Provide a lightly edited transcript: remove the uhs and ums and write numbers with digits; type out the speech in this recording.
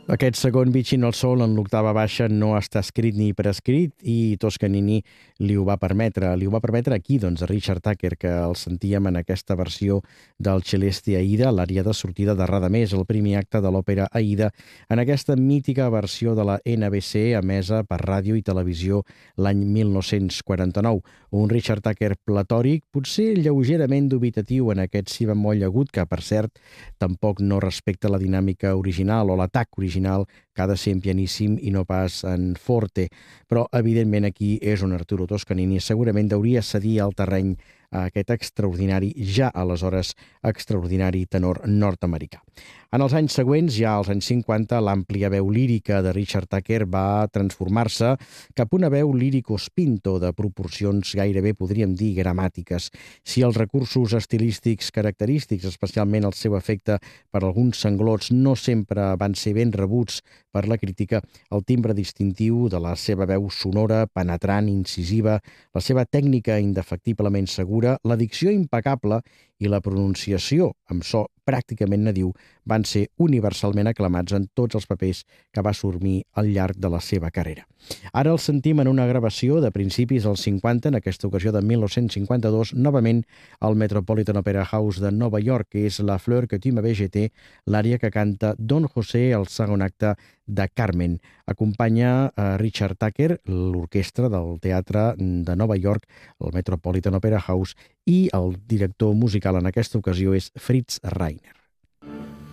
Aquest segon Vicino al Sol en l'octava baixa no està escrit ni prescrit i Toscanini li ho va permetre. Li ho va permetre aquí, doncs, a Richard Tucker, que el sentíem en aquesta versió del Celeste Aida, l'ària de sortida de Radamés, el primer acte de l'òpera Aida, en aquesta mítica versió de la NBC emesa per ràdio i televisió l'any 1949. Un Richard Tucker platòric, potser lleugerament dubitatiu en aquest si bemoll agut, que, per cert, tampoc no respecta la dinàmica original o l'atac original que ha de ser en pianíssim i no pas en forte. Però, evidentment, aquí és on Arturo Toscanini segurament hauria cedir el terreny a aquest extraordinari, ja aleshores extraordinari tenor nord-americà. En els anys següents, ja als anys 50, l'àmplia veu lírica de Richard Tucker va transformar-se cap a una veu lírico-spinto de proporcions gairebé, podríem dir, gramàtiques. Si els recursos estilístics característics, especialment el seu efecte per alguns sanglots, no sempre van ser ben rebuts per la crítica, el timbre distintiu de la seva veu sonora, penetrant, incisiva, la seva tècnica indefectiblement segura, la dicció impecable i la pronunciació amb so pràcticament nadiu van ser universalment aclamats en tots els papers que va assumir al llarg de la seva carrera. Ara el sentim en una gravació de principis dels 50, en aquesta ocasió de 1952, novament al Metropolitan Opera House de Nova York, que és La Fleur que tu m'avais jeté, l'ària que canta Don José al segon acte de Carmen. Acompanya a Richard Tucker, l'orquestra del Teatre de Nova York, el Metropolitan Opera House, i el director musical en aquesta ocasió és Fritz Reiner.